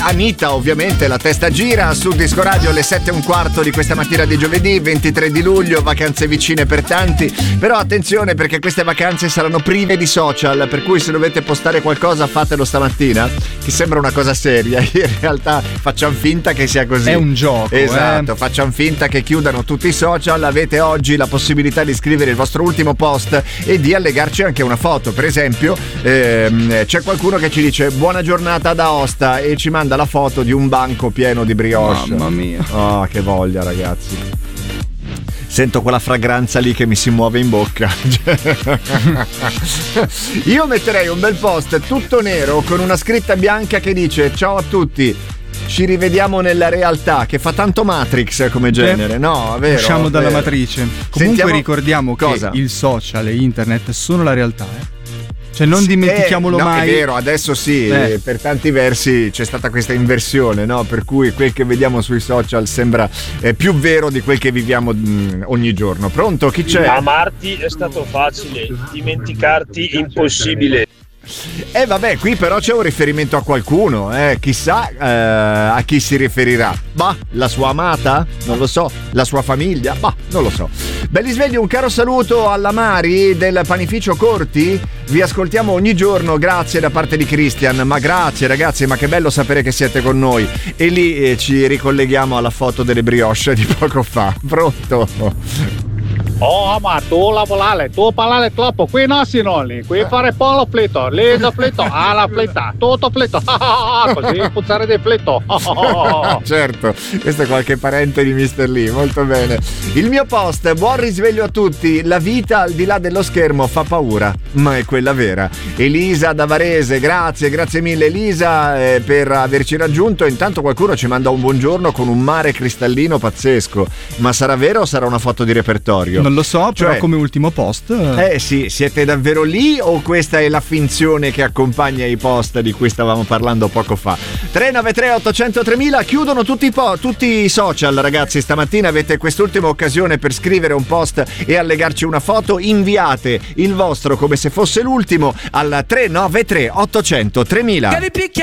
Anita, ovviamente, La testa gira su Disco Radio alle 7:15 di questa mattina di giovedì 23 di luglio, vacanze vicine per tanti, però attenzione perché queste vacanze saranno prive di social, per cui se dovete postare qualcosa fatelo stamattina, che sembra una cosa seria, in realtà facciamo finta che sia così. È un gioco. Esatto, facciamo finta che chiudano tutti i social, avete oggi la possibilità di scrivere il vostro ultimo post e di allegarci anche una foto. Per esempio c'è qualcuno che ci dice buona giornata da Aosta e ci manda la foto di un banco pieno di brioche. Mamma mia. Oh, che voglia, ragazzi. Sento quella fragranza lì che mi si muove in bocca. Io metterei un bel post tutto nero con una scritta bianca che dice ciao a tutti, ci rivediamo nella realtà, che fa tanto Matrix come genere, no? Vero? Usciamo dalla matrice. Comunque ricordiamo cosa? che il social e internet sono la realtà, Cioè non dimentichiamolo mai. È vero, adesso sì, per tanti versi c'è stata questa inversione, no? Per cui quel che vediamo sui social sembra più vero di quel che viviamo ogni giorno. Pronto? Chi c'è? Amarti è stato facile, dimenticarti impossibile. Vabbè, qui però c'è un riferimento a qualcuno, chissà a chi si riferirà. Bah, la sua amata? Non lo so. La sua famiglia? Bah, non lo so. Belli svegli, un caro saluto alla Mari del panificio Corti. Vi ascoltiamo ogni giorno, grazie da parte di Christian. Ma grazie ragazzi, ma che bello sapere che siete con noi. E lì ci ricolleghiamo alla foto delle brioche di poco fa. Pronto? Oh, ma tu parlare troppo, qui non si nolli, qui fare polo flitto, lì da flitto, alla flitta, tutto flitto, così puzzare del flitto. Certo, questo è qualche parente di Mr. Lee, molto bene. Il mio post, buon risveglio a tutti, la vita al di là dello schermo fa paura, ma è quella vera. Elisa da Varese, grazie mille Elisa per averci raggiunto. Intanto qualcuno ci manda un buongiorno con un mare cristallino pazzesco, ma sarà vero o sarà una foto di repertorio? Non lo so, però come ultimo post. Sì, siete davvero lì o questa è la finzione che accompagna i post di cui stavamo parlando poco fa? 393 800 3000, chiudono tutti i social, ragazzi. Stamattina avete quest'ultima occasione per scrivere un post e allegarci una foto. Inviate il vostro come se fosse l'ultimo al 393 800 3000.